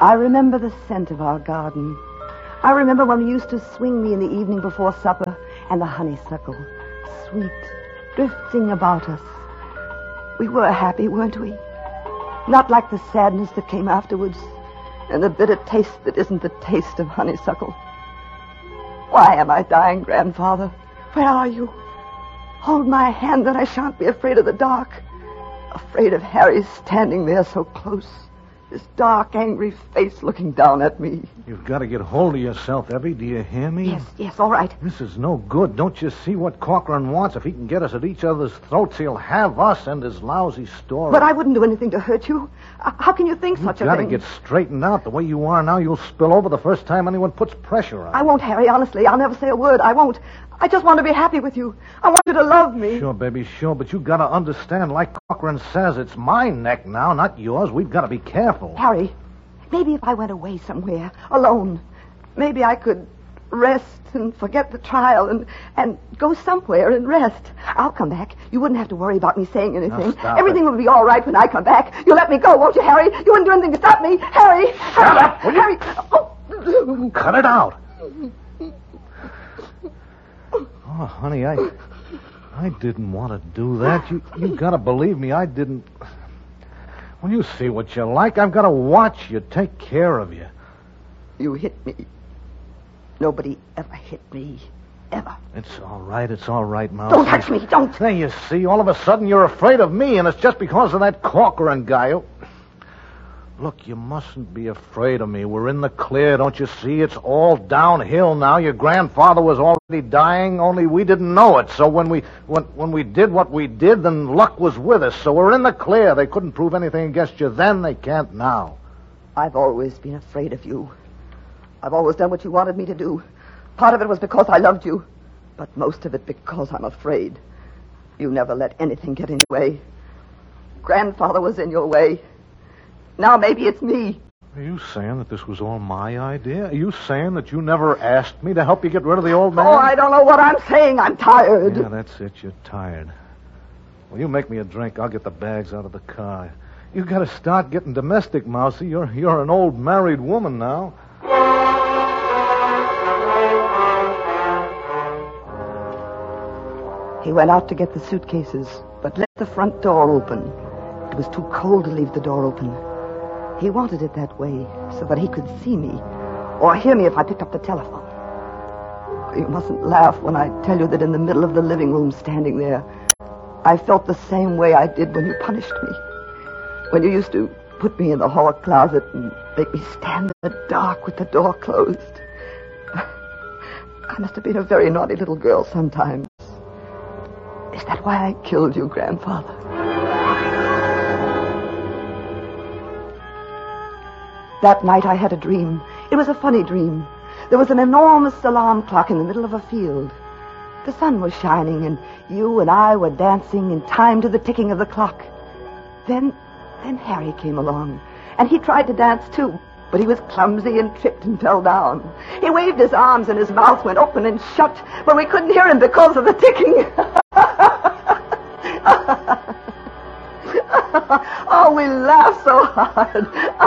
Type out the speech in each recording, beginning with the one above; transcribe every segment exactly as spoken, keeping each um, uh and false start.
I remember the scent of our garden. I remember when we used to swing me in the evening before supper, and the honeysuckle, sweet, drifting about us. We were happy, weren't we? Not like the sadness that came afterwards, and the bitter taste that isn't the taste of honeysuckle. Why am I dying, Grandfather? Where are you? Hold my hand that I shan't be afraid of the dark. Afraid of Harry standing there so close. His dark, angry face looking down at me. You've got to get hold of yourself, Evie. Do you hear me? Yes, yes, all right. This is no good. Don't you see what Corcoran wants? If he can get us at each other's throats, he'll have us and his lousy story. But I wouldn't do anything to hurt you. Uh, how can you think You've such a thing? thing? You've got to get straightened out. The way you are now, you'll spill over the first time anyone puts pressure on you. I won't, Harry, honestly. I'll never say a word. I won't. I just want to be happy with you. I want you to love me. Sure, baby, sure. But you've got to understand, like Corcoran says, it's my neck now, not yours. We've got to be careful. Harry, maybe if I went away somewhere, alone, maybe I could rest and forget the trial and, and go somewhere and rest. I'll come back. You wouldn't have to worry about me saying anything. Now, stop Everything it. will be all right when I come back. You'll let me go, won't you, Harry? You wouldn't do anything to stop me. Harry! Shut Harry! up, will you? Harry! Oh. Cut it out. Oh, honey, I I didn't want to do that. You you got to believe me, I didn't. Well, you see what you like. I've got to watch you, take care of you. You hit me. Nobody ever hit me. Ever. It's all right, it's all right, Mouse. Don't touch me, don't. There, you see, all of a sudden you're afraid of me, and it's just because of that Corcoran guy. Oh. Look, you mustn't be afraid of me. We're in the clear, don't you see? It's all downhill now. Your grandfather was already dying, only we didn't know it. So when we when when we did what we did, then luck was with us. So we're in the clear. They couldn't prove anything against you then. They can't now. I've always been afraid of you. I've always done what you wanted me to do. Part of it was because I loved you, but most of it because I'm afraid. You never let anything get in your way. Grandfather was in your way. Now maybe it's me. Are you saying that this was all my idea? Are you saying that you never asked me to help you get rid of the old man? Oh, I don't know what I'm saying. I'm tired. Yeah, that's it. You're tired. Well, you make me a drink. I'll get the bags out of the car. You got to start getting domestic, Mousy. You're you're an old married woman now. He went out to get the suitcases, but left the front door open. It was too cold to leave the door open. He wanted it that way, so that he could see me, or hear me if I picked up the telephone. You mustn't laugh when I tell you that in the middle of the living room, standing there, I felt the same way I did when you punished me. When you used to put me in the hall closet and make me stand in the dark with the door closed. I must have been a very naughty little girl sometimes. Is that why I killed you, Grandfather? That night I had a dream. It was a funny dream. There was an enormous alarm clock in the middle of a field. The sun was shining, and you and I were dancing in time to the ticking of the clock. Then, then Harry came along, and he tried to dance too, but he was clumsy and tripped and fell down. He waved his arms, and his mouth went open and shut, but we couldn't hear him because of the ticking. Oh, we laughed so hard.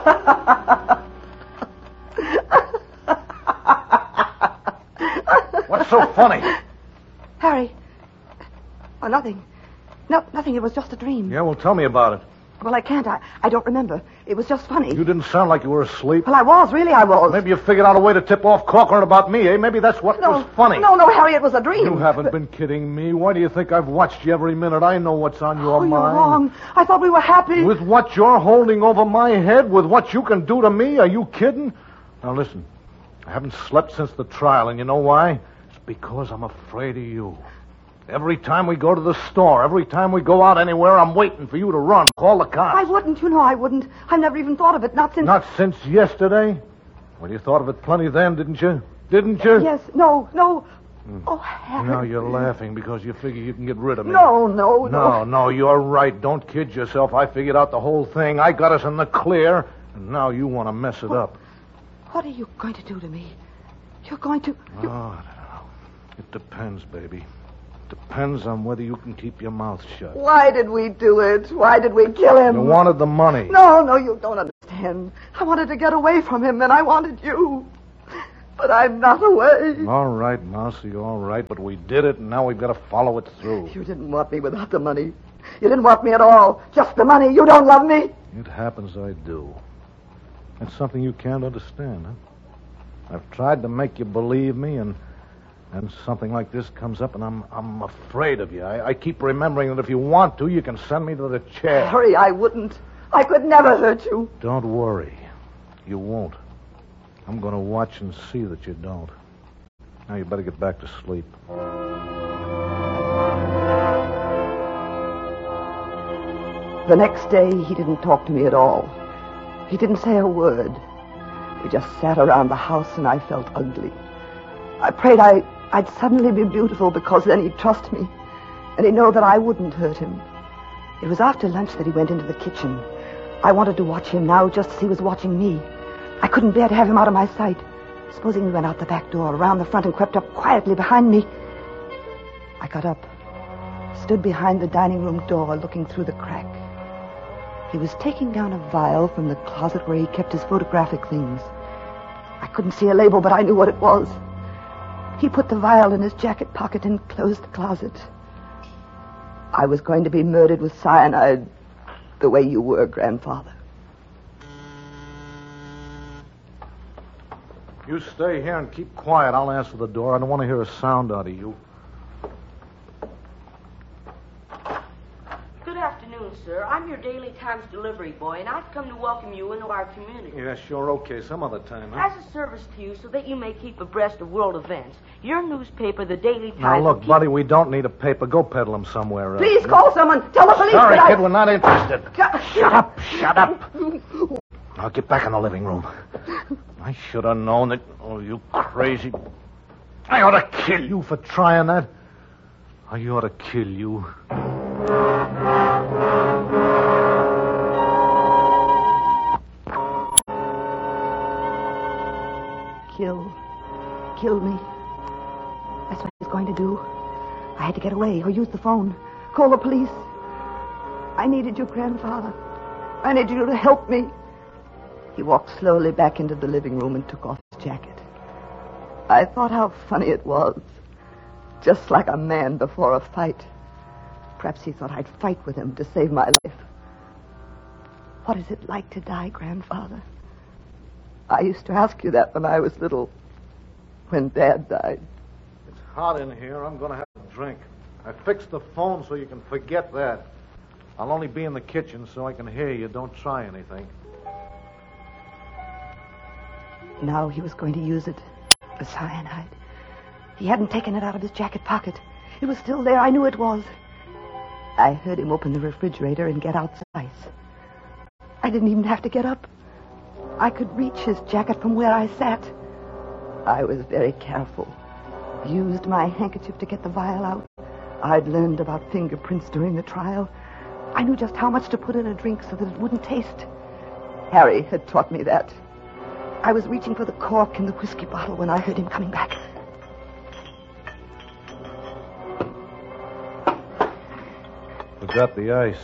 What's so funny? Harry. Oh, nothing. No, nothing. It was just a dream. Yeah, well, tell me about it. Well, I can't. I, I don't remember. It was just funny. You didn't sound like you were asleep. Well, I was. Really, I was. Maybe you figured out a way to tip off Corcoran about me, eh? Maybe that's what no, was funny. No, no, Harry, it was a dream. You haven't been kidding me. Why do you think I've watched you every minute? I know what's on your oh, mind. You're wrong. I thought we were happy. With what you're holding over my head, with what you can do to me, are you kidding? Now, listen. I haven't slept since the trial, and you know why? It's because I'm afraid of you. Every time we go to the store, every time we go out anywhere, I'm waiting for you to run. Call the cops. I wouldn't. You know I wouldn't. I've never even thought of it. Not since... Not since yesterday? Well, you thought of it plenty then, didn't you? Didn't you? Yes. No, no. Mm. Oh, Harry. Now you're laughing because you figure you can get rid of me. No, no, no. No, no, you're right. Don't kid yourself. I figured out the whole thing. I got us in the clear, and now you want to mess it what, up. What are you going to do to me? You're going to... You... Oh, I don't know. It depends, baby. Depends on whether you can keep your mouth shut. Why did we do it? Why did we kill him? You wanted the money. No, no, you don't understand. I wanted to get away from him, and I wanted you. But I'm not away. All right, Mousy, all right. But we did it, and now we've got to follow it through. You didn't want me without the money. You didn't want me at all. Just the money. You don't love me. It happens I do. It's something you can't understand, huh? I've tried to make you believe me, and and something like this comes up, and I'm I'm afraid of you. I, I keep remembering that if you want to, you can send me to the chair. Harry, I wouldn't. I could never hurt you. Don't worry. You won't. I'm going to watch and see that you don't. Now you better get back to sleep. The next day, he didn't talk to me at all. He didn't say a word. We just sat around the house, and I felt ugly. I prayed I, I'd suddenly be beautiful, because then he'd trust me, and he'd know that I wouldn't hurt him. It was after lunch that he went into the kitchen. I wanted to watch him now just as he was watching me. I couldn't bear to have him out of my sight. Supposing he went out the back door, around the front, and crept up quietly behind me. I got up, stood behind the dining room door, looking through the crack. He was taking down a vial from the closet where he kept his photographic things. I couldn't see a label, but I knew what it was. He put the vial in his jacket pocket and closed the closet. I was going to be murdered with cyanide the way you were, Grandfather. You stay here and keep quiet. I'll answer the door. I don't want to hear a sound out of you. Good afternoon, sir. I'm your Daily Times delivery boy, and I've come to welcome you into our community. Yeah, sure, okay. Some other time, huh? As a service to you, so that you may keep abreast of world events, your newspaper, the Daily Times... Now, look, keep... buddy, we don't need a paper. Go peddle them somewhere else. Please call someone. Tell the police Sorry, that kid, I... we're not interested. Shut- Shut up, shut up. Now, get back in the living room. I should have known that... Oh, you crazy... I ought to kill you for trying that. I ought to kill you. Kill. Kill me. That's what he's going to do. I had to get away or use the phone. Call the police. I needed you, Grandfather. I needed you to help me. He walked slowly back into the living room and took off his jacket. I thought how funny it was. Just like a man before a fight. Perhaps he thought I'd fight with him to save my life. What is it like to die, Grandfather? I used to ask you that when I was little, when Dad died. It's hot in here. I'm going to have a drink. I fixed the phone so you can forget that. I'll only be in the kitchen so I can hear you. Don't try anything. Now he was going to use it, the cyanide. He hadn't taken it out of his jacket pocket. It was still there. I knew it was. I heard him open the refrigerator and get out some ice. I didn't even have to get up. I could reach his jacket from where I sat. I was very careful. Used my handkerchief to get the vial out. I'd learned about fingerprints during the trial. I knew just how much to put in a drink so that it wouldn't taste. Harry had taught me that. I was reaching for the cork in the whiskey bottle when I heard him coming back. Forgot the ice.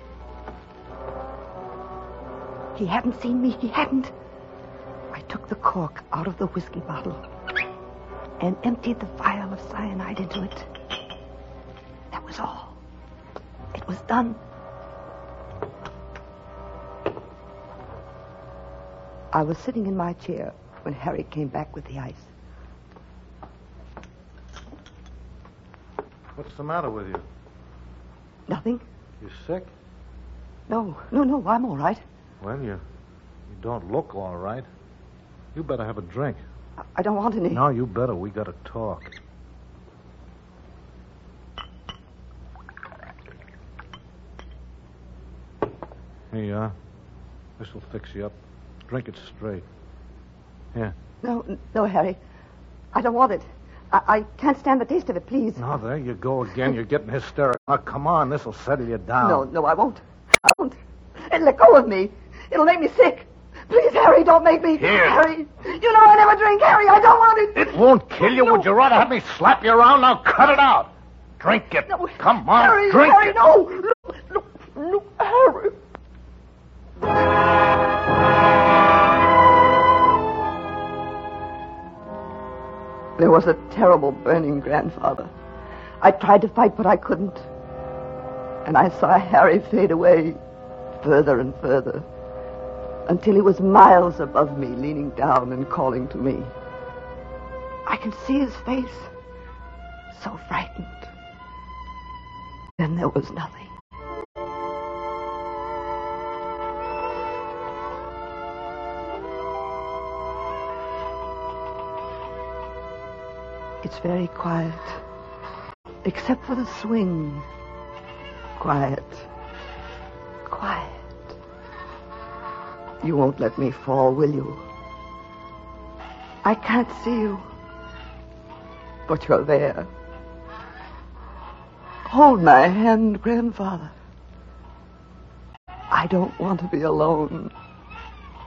He hadn't seen me. He hadn't. I took the cork out of the whiskey bottle and emptied the vial of cyanide into it. That was all. It was done. I was sitting in my chair when Harry came back with the ice. What's the matter with you? Nothing? You sick? No, no, no, I'm all right. Well, you, you don't look all right. You better have a drink. I, I don't want any. No, you better. We got to talk. Here you are. This'll fix you up. Drink it straight. Here. No, no, Harry. I don't want it. I, I can't stand the taste of it, please. Now, there you go again. You're getting hysterical. Now, come on. This'll settle you down. No, no, I won't. I won't. It'll let go of me. It'll make me sick. Please, Harry, don't make me. Here. Harry, you know I never drink, Harry. I don't want it. It won't kill you. No. Would you rather have me slap you around? Now, cut it out. Drink it. No, Come on, Harry, drink Harry, it. no. Look, look, look, Harry. There was a terrible burning, Grandfather. I tried to fight, but I couldn't. And I saw Harry fade away further and further until he was miles above me, leaning down and calling to me. I could see his face, so frightened. Then there was nothing. It's very quiet, except for the swing. Quiet. Quiet. You won't let me fall, will you? I can't see you, but you're there. Hold my hand, Grandfather. I don't want to be alone.